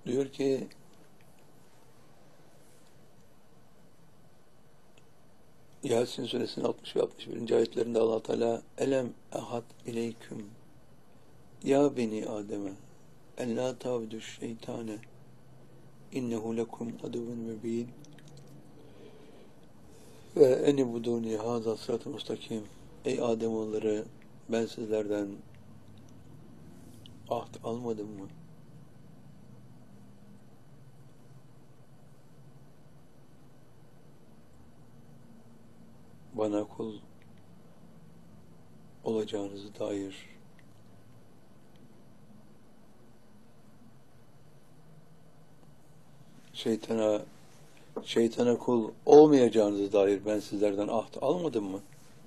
Diyor ki Yasin suresinin 60 ve 61. ayetlerinde Allah Teala elem ehad ileyküm ya beni Adem'e en la ta'budu şeytane innehu lekum aduvun mübin ve enibuduni haza sırat-ı müstakim. Ey Ademoğulları, ben sizlerden ahd almadım mı? Bana kul olacağınızı dair şeytana kul olmayacağınızı dair ben sizlerden ahd almadım mı?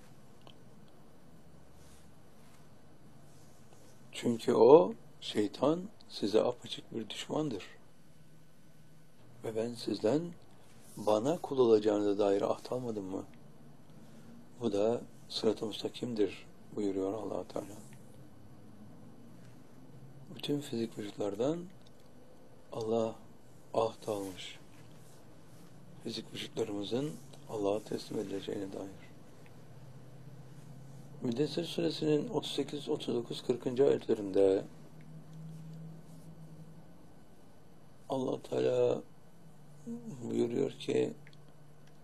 Çünkü şeytan size apaçık bir düşmandır. Ve ben sizden bana kul olacağınıza dair ahd almadım mı? Bu da sırat-ı müstakimdir buyuruyor Allah Teala. Bütün fizik vücutlardan Allah ahd almış. Fizik vücutlarımızın Allah'a teslim edileceğine dair. Müddessir suresinin 38, 39, 40. ayetlerinde Allah Teala buyuruyor ki